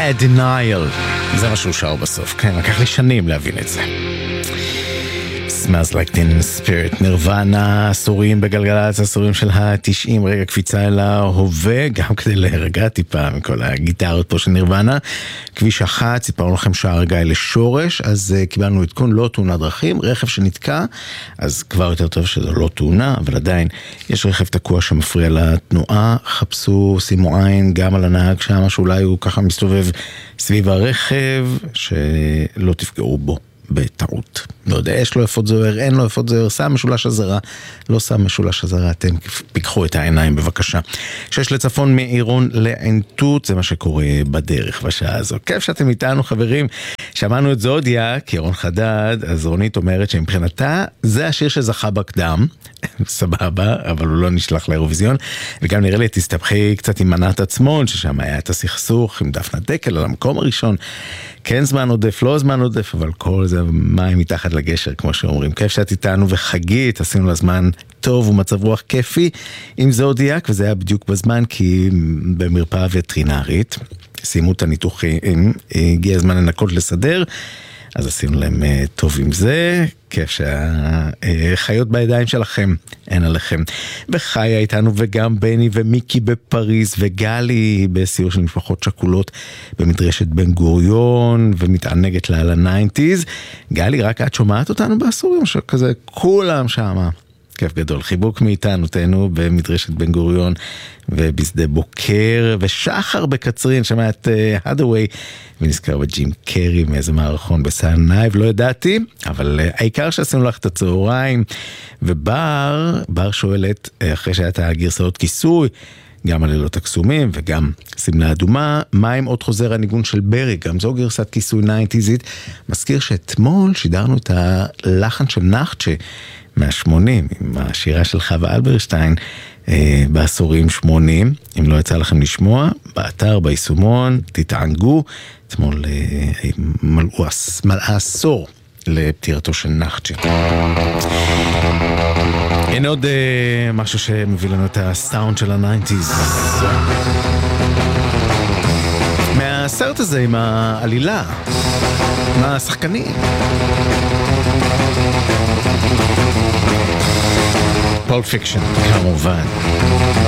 Bad Denial. זה מה שהוא שר בסוף, כן, לקח לי שנים להבין את זה. Smells like Teen Spirit, נירוונה, עשורים בגלגלצ, עשורים של ה-90, רגע קפיצה אל ההווה, גם כדי להירגע טיפה מכל הגיטרות פה של נירוונה. כביש 1, סיפרנו לכם שער גיא לשורש, אז קיבלנו עדכון, לא תאונת דרכים, רכב שנתקע, אז כבר יותר טוב שזה לא תאונה, אבל עדיין יש רכב תקוע שמפריע לתנועה, חפשו, שימו עין גם על הנהג שם, שאולי הוא ככה מסתובב סביב הרכב, שלא תפגעו בו בטעות. לא יודע, יש לו אפוד זוהר, אין לו אפוד זוהר, שם משולש הזרה, לא שם משולש הזרה, אתם פיקחו את העיניים בבקשה. 6 לצפון מעירון לעין תות, זה מה שקורה בדרך בשעה הזו. כיף שאתם איתנו חברים, שמענו את זודיה, כירון חדד, אז רונית אומרת שמבחינתה זה השיר שזכה בקדם, סבבה, אבל הוא לא נשלח לאירוויזיון, וגם נראה לי תסתבכי קצת עם מנת עצמון, ששם היה את הסכסוך עם דפנה דקל על המקום הראשון, כן זמן עודף, לא זמן עודף, אבל כל זה מים מתחת לגשר, כמו שאומרים. כיף שאת איתנו וחגית, עשינו לה זמן טוב ומצב רוח כיפי עם זודיאק, וזה היה בדיוק בזמן, כי במרפאה וטרינרית, סיימו את הניתוחים, הגיע הזמן לנקות לסדר, אז עשינו להם טוב עם זה, כיף שהחיות בידיים שלכם, אין עליכם. וחיה איתנו וגם בני ומיקי בפריז וגלי בסיור של משפחות שכולות במדרשת בן גוריון ומתענגת לה על ה-90s. גלי, רק את שומעת אותנו בעשורים כזה, כולם שמה. כיף גדול, חיבוק מאיתנו, תהנו במדרשת בן גוריון ובשדה בוקר, ושחר בקצרין, שמע את הדווי, ונזכר בג'ים קרי מאיזה מערכון בסן נייב, לא ידעתי, אבל העיקר שעשינו לך את הצהריים, ובר שואלת, אחרי שהיית הגרסאות כיסוי, גם הלילות הקסומים וגם סמלה אדומה, מה עם עוד חוזר הניגון של ברי, גם זו גרסת כיסוי 90'ית, מזכיר שאתמול שידרנו את הלחן של נחצ'ה, מה-80, עם השירה של חווה אלברשטיין, בעשורים 80, אם לא יצא לכם לשמוע, באתר, ביישומון, תתענגו, אתמול מלאה עשור לפטירתו של נחצ'ה. הנה עוד משהו שמביא לנו את הסאונד של ה-90s. מהסרט הזה עם העלילה, מהשחקנים. Pulp Fiction, כמובן.